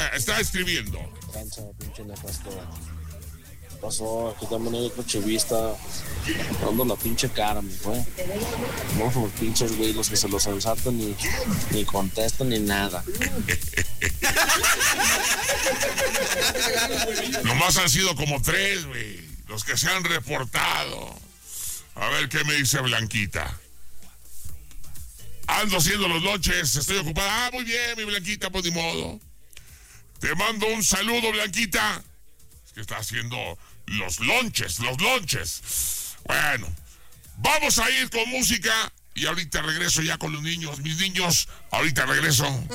Está escribiendo. Cancha, pinche nefasto. Pasó, aquí también hay otro chivista dando la pinche cara, mi güey. No, los pinches güey, los que se los ensartan ni contestan ni nada. Nomás han sido como 3, güey, los que se han reportado. A ver qué me dice Blanquita. Ando haciendo los lonches, estoy ocupada. Muy bien, mi Blanquita, pues ni modo. Te mando un saludo, Blanquita. Es que está haciendo los lonches. Bueno, vamos a ir con música y ahorita regreso ya con los niños. Mis niños, ahorita regreso.